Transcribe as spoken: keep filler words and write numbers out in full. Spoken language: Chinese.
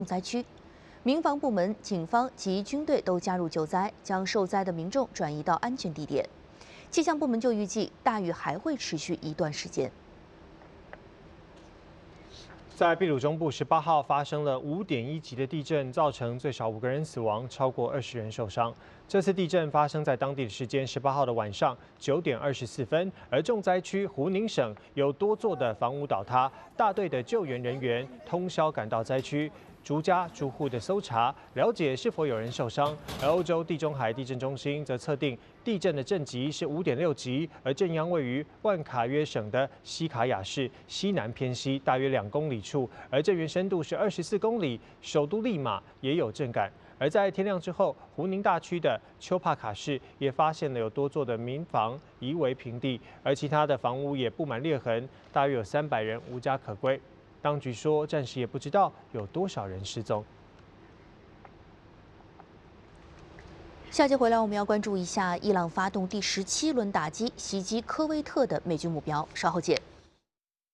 灾区。民防部门、警方及军队都加入救灾，将受灾的民众转移到安全地点。气象部门就预计，大雨还会持续一段时间。 在秘鲁中部十八号发生了五点一级的地震，造成最少五个人死亡，超过二十人受伤。这次地震发生在当地的时间十八号的晚上九点二十四分，而重灾区湖宁省有多座的房屋倒塌，大队的救援人员通宵赶到灾区。 逐家逐户的搜查，了解是否有人受伤。而欧洲地中海地震中心则测定地震的震级是五点六级，而震央位于万卡约省的西卡雅市西南偏西大约两公里处，而震源深度是二十四公里。首都利马也有震感。而在天亮之后，湖宁大区的丘帕卡市也发现了有多座的民房夷为平地，而其他的房屋也布满裂痕，大约有三百人无家可归。 当局说，暂时也不知道有多少人失踪。 下节回来，我们要关注一下伊朗发动第十七轮打击袭击科威特的美军目标。稍后见。